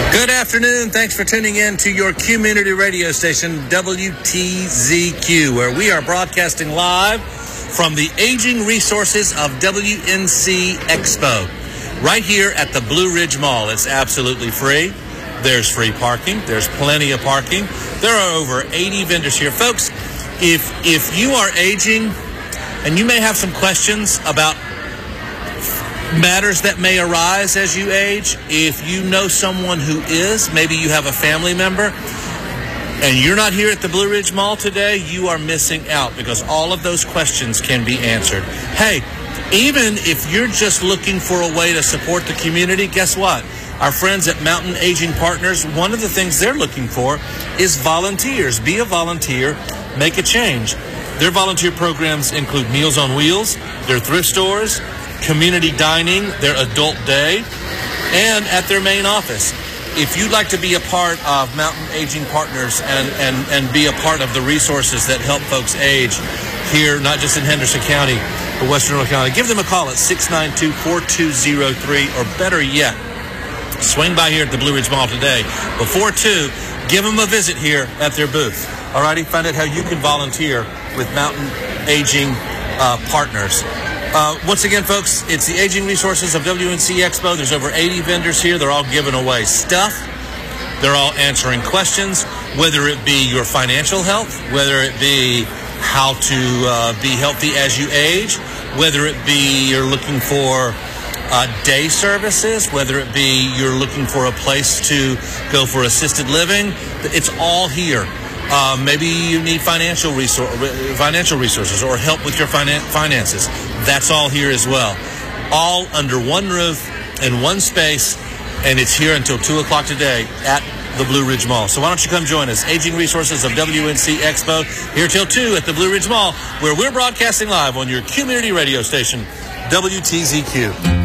Good afternoon. Thanks for tuning in to your community radio station, WTZQ, where we are broadcasting live from the Aging Resources of WNC Expo, right here at the Blue Ridge Mall. It's absolutely free. There's free parking. There's plenty of parking. There are over 80 vendors here. Folks, if you are aging and you may have some questions about matters that may arise as you age, if you know someone who is, maybe you have a family member, and you're not here at the Blue Ridge Mall today, you are missing out because all of those questions can be answered. Hey, even if you're just looking for a way to support the community, guess what? Our friends at Mountain Aging Partners, one of the things they're looking for is volunteers. Be a volunteer, make a change. Their volunteer programs include Meals on Wheels, their thrift stores, community dining, their adult day, and at their main office. If you'd like to be a part of Mountain Aging Partners and be a part of the resources that help folks age here, not just in Henderson County, but Western North County, give them a call at 692-4203, or better yet, swing by here at the Blue Ridge Mall today before 2. Give them a visit here at their booth. All righty, find out how you can volunteer with Mountain Aging Partners. Once again, folks, it's the Aging Resources of WNC Expo. There's over 80 vendors here. They're all giving away stuff. They're all answering questions, whether it be your financial health, whether it be how to be healthy as you age, whether it be you're looking for day services, whether it be you're looking for a place to go for assisted living. It's all here. Maybe you need financial resources or help with your finances. That's all here as well. All under one roof in one space, and it's here until 2 o'clock today at the Blue Ridge Mall. So why don't you come join us? Aging Resources of WNC Expo, here till 2 at the Blue Ridge Mall, where we're broadcasting live on your community radio station, WTZQ.